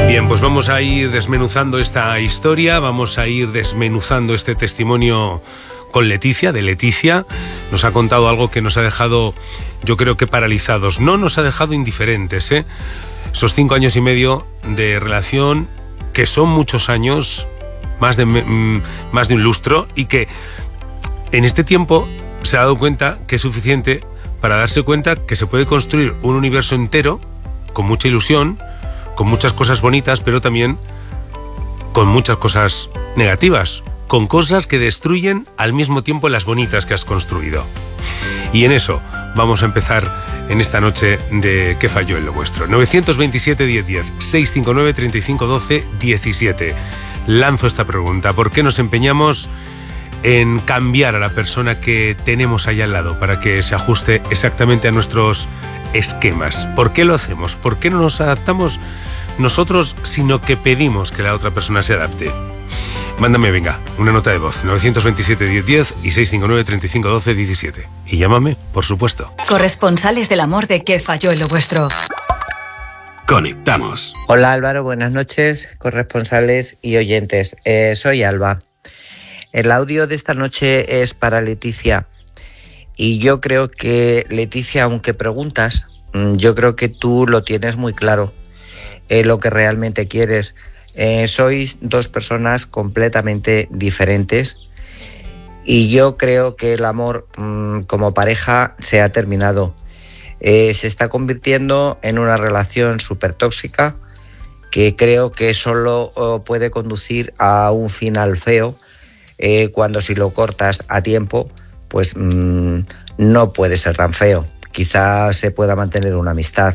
Bien, pues vamos a ir desmenuzando esta historia, vamos a ir desmenuzando este testimonio con Leticia, de Leticia. Nos ha contado algo que nos ha dejado, yo creo que paralizados. No nos ha dejado indiferentes, ¿eh? Esos 5 años y medio de relación, que son muchos años, más de un lustro, y que en este tiempo se ha dado cuenta que es suficiente para darse cuenta que se puede construir un universo entero con mucha ilusión, con muchas cosas bonitas, pero también con muchas cosas negativas, con cosas que destruyen al mismo tiempo las bonitas que has construido. Y en eso vamos a empezar en esta noche de ¿Qué falló en lo vuestro? 927-1010, 659-3512-17. Lanzo esta pregunta: ¿por qué nos empeñamos en cambiar a la persona que tenemos ahí al lado para que se ajuste exactamente a nuestros esquemas? ¿Por qué lo hacemos? ¿Por qué no nos adaptamos nosotros, sino que pedimos que la otra persona se adapte? Mándame, venga, una nota de voz, 927-1010 y 659-3512-17. Y llámame, por supuesto. Corresponsales del amor de ¿Qué falló en lo vuestro? Conectamos. Hola Álvaro, buenas noches, corresponsales y oyentes. Soy Alba. El audio de esta noche es para Leticia. Y yo creo que, Leticia, aunque preguntas, yo creo que tú lo tienes muy claro, lo que realmente quieres. Sois dos personas completamente diferentes y yo creo que el amor como pareja se ha terminado. Se está convirtiendo en una relación súper tóxica que creo que solo puede conducir a un final feo, cuando si lo cortas a tiempo, pues no puede ser tan feo. Quizás se pueda mantener una amistad.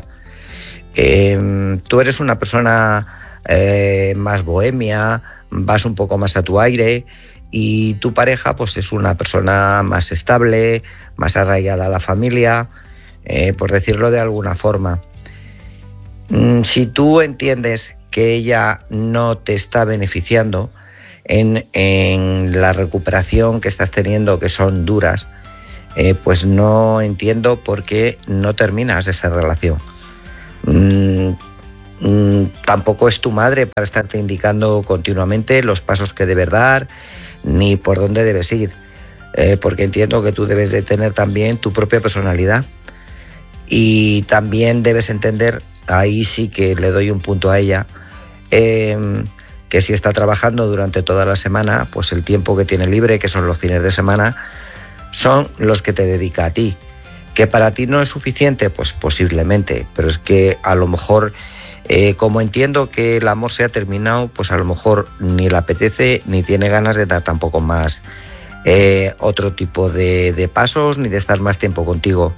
Tú eres una persona más bohemia, vas un poco más a tu aire, y tu pareja pues es una persona más estable, más arraigada a la familia, por decirlo de alguna forma. Si tú entiendes que ella no te está beneficiando en la recuperación que estás teniendo, que son duras, pues no entiendo por qué no terminas esa relación. Tampoco es tu madre para estarte indicando continuamente los pasos que debes dar ni por dónde debes ir, porque entiendo que tú debes de tener también tu propia personalidad y también debes entender, ahí sí que le doy un punto a ella, que si está trabajando durante toda la semana, pues el tiempo que tiene libre, que son los fines de semana, son los que te dedica a ti. ¿Que para ti no es suficiente? Pues posiblemente, pero es que a lo mejor, como entiendo que el amor se ha terminado, pues a lo mejor ni le apetece ni tiene ganas de dar tampoco más otro tipo de pasos ni de estar más tiempo contigo.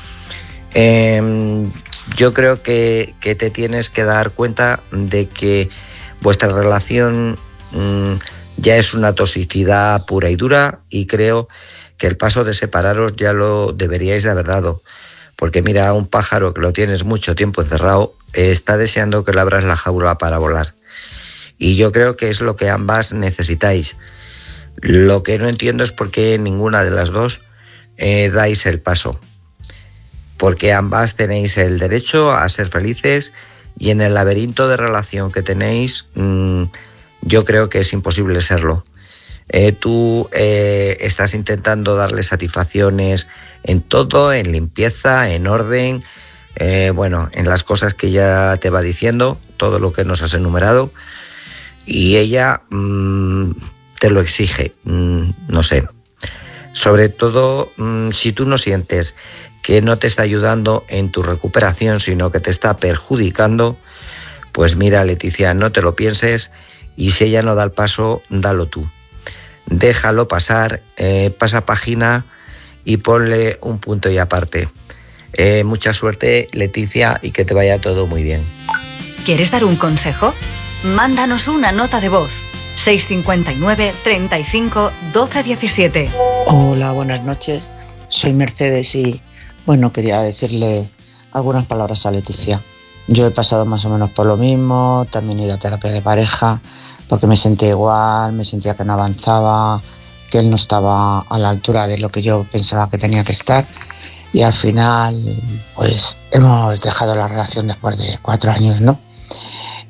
Yo creo que te tienes que dar cuenta de que vuestra relación ya es una toxicidad pura y dura, y creo que el paso de separaros ya lo deberíais de haber dado, porque mira, un pájaro que lo tienes mucho tiempo encerrado está deseando que le abras la jaula para volar, y yo creo que es lo que ambas necesitáis. Lo que no entiendo es por qué ninguna de las dos dais el paso, porque ambas tenéis el derecho a ser felices, y en el laberinto de relación que tenéis, yo creo que es imposible serlo. Tú estás intentando darle satisfacciones en todo, en limpieza, en orden, bueno, en las cosas que ella te va diciendo, todo lo que nos has enumerado, y ella te lo exige, no sé. Sobre todo, si tú no sientes que no te está ayudando en tu recuperación, sino que te está perjudicando, pues mira, Leticia, no te lo pienses, y si ella no da el paso, dalo tú. Déjalo pasar, pasa página y ponle un punto y aparte. Mucha suerte, Leticia, y que te vaya todo muy bien. ¿Quieres dar un consejo? Mándanos una nota de voz. 659 35 12 17. Hola, buenas noches. Soy Mercedes y, bueno, quería decirle algunas palabras a Leticia. Yo he pasado más o menos por lo mismo, también he ido a terapia de pareja, porque me sentía igual, me sentía que no avanzaba, que él no estaba a la altura de lo que yo pensaba que tenía que estar, y al final pues hemos dejado la relación después de 4 años, ¿no?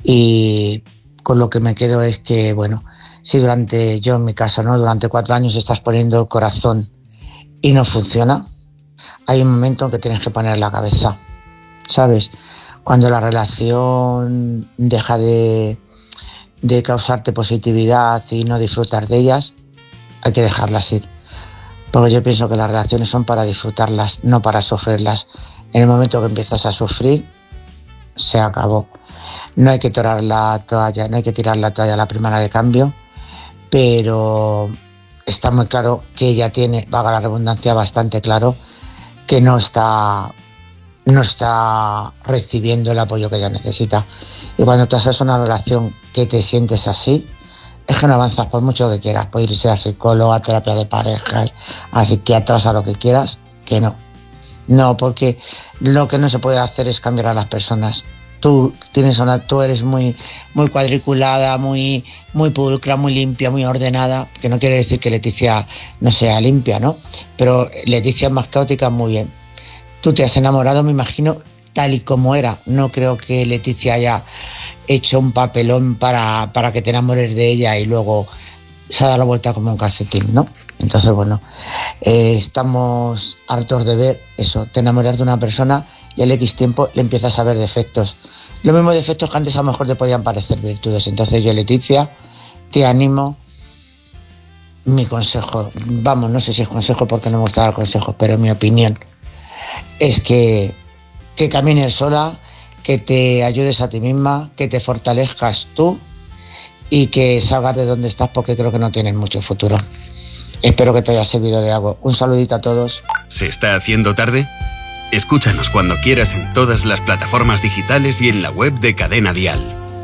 Y con lo que me quedo es que, bueno, si yo en mi caso, ¿no?, durante 4 años estás poniendo el corazón y no funciona, hay un momento en que tienes que poner la cabeza, ¿sabes? Cuando la relación deja de causarte positividad y no disfrutar de ellas, hay que dejarlas ir. Porque yo pienso que las relaciones son para disfrutarlas, no para sufrirlas. En el momento que empiezas a sufrir, se acabó. No hay que tirar la toalla, a la primera de cambio, pero está muy claro que ella tiene, valga la redundancia, bastante claro que no está recibiendo el apoyo que ella necesita. Y cuando te haces una relación que te sientes así, es que no avanzas por mucho que quieras. Puedes irse a psicólogo, a terapia de parejas, a psiquiatras, a lo que quieras, que no. No, porque lo que no se puede hacer es cambiar a las personas. Tú eres muy cuadriculada, muy pulcra, muy limpia, muy ordenada, que no quiere decir que Leticia no sea limpia, ¿no? Pero Leticia es más caótica, muy bien. Tú te has enamorado, me imagino, tal y como era. No creo que Leticia haya hecho un papelón para que te enamores de ella y luego se ha dado la vuelta como un calcetín, ¿no? Entonces, bueno, estamos hartos de ver eso, te enamoras de una persona y al X tiempo le empiezas a ver defectos. Los mismos defectos que antes a lo mejor te podían parecer virtudes. Entonces yo, Leticia, te animo. Mi consejo, vamos, no sé si es consejo porque no me gusta dar consejos, pero mi opinión es que camines sola, que te ayudes a ti misma, que te fortalezcas tú y que salgas de donde estás, porque creo que no tienes mucho futuro. Espero que te haya servido de algo. Un saludito a todos. ¿Se está haciendo tarde? Escúchanos cuando quieras en todas las plataformas digitales y en la web de Cadena Dial.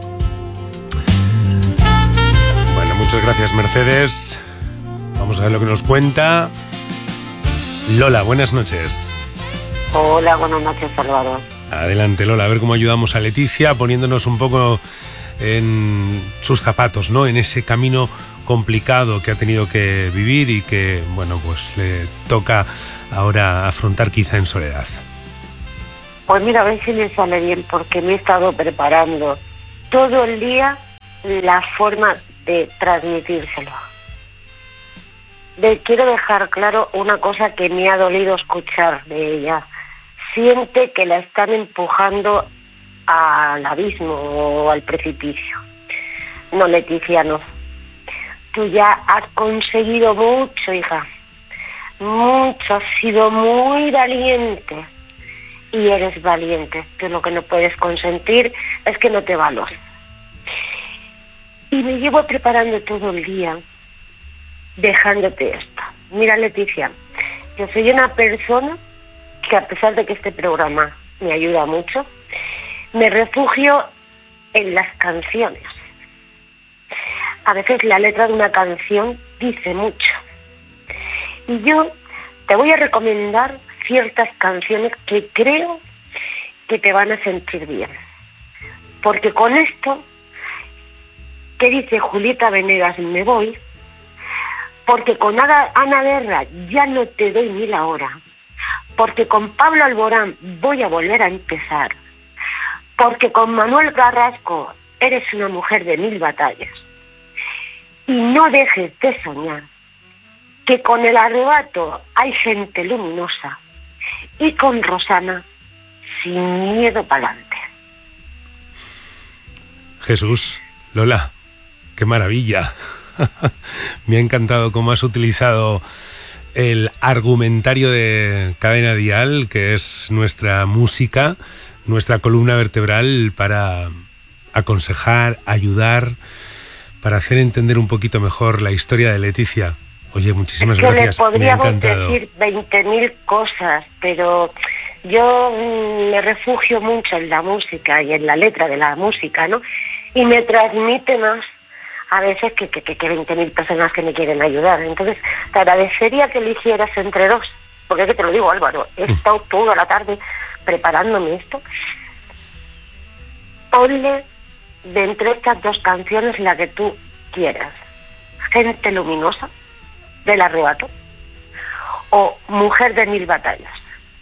Bueno, muchas gracias, Mercedes. Vamos a ver lo que nos cuenta Lola. Buenas noches. Hola, buenas noches, Salvador. Adelante, Lola, a ver cómo ayudamos a Leticia poniéndonos un poco en sus zapatos, ¿no? En ese camino complicado que ha tenido que vivir y que, bueno, pues le toca ahora afrontar quizá en soledad. Pues mira, a ver si me sale bien, porque me he estado preparando todo el día la forma de transmitírselo. Quiero dejar claro una cosa que me ha dolido escuchar de ella. Siente que la están empujando al abismo o al precipicio. No, Leticia, no. Tú ya has conseguido mucho, hija. Mucho, has sido muy valiente. Y eres valiente. Tú lo que no puedes consentir es que no te valores. Y me llevo preparando todo el día, dejándote esto. Mira, Leticia, yo soy una persona que, a pesar de que este programa me ayuda mucho, me refugio en las canciones. A veces la letra de una canción dice mucho. Y yo te voy a recomendar ciertas canciones que creo que te van a sentir bien. Porque con esto, que dice Julieta Venegas, me voy, porque con Ana Guerra ya no te doy ni la hora, porque con Pablo Alborán voy a volver a empezar, porque con Manuel Carrasco eres una mujer de 1000 batallas. Y no dejes de soñar que con El Arrebato hay gente luminosa, y con Rosana, sin miedo pa'lante. Jesús, Lola, qué maravilla. Me ha encantado cómo has utilizado el argumentario de Cadena Dial, que es nuestra música, nuestra columna vertebral, para aconsejar, ayudar, para hacer entender un poquito mejor la historia de Leticia. Oye, muchísimas gracias. Me ha encantado. Decir 20.000 cosas, pero yo me refugio mucho en la música y en la letra de la música, ¿no? Y me transmite más a veces que 20.000 personas que me quieren ayudar. Entonces, te agradecería que eligieras entre dos, porque es que te lo digo, Álvaro, he estado toda la tarde preparándome esto. Ponle de entre estas dos canciones la que tú quieras. Gente luminosa, del Arrebato, o Mujer de 1000 batallas,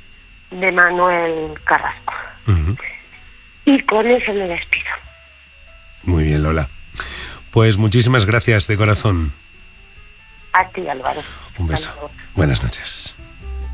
de Manuel Carrasco. Uh-huh. Y con eso me despido. Muy bien, Lola. Pues muchísimas gracias de corazón. A ti, Álvaro. Un beso. Buenas noches.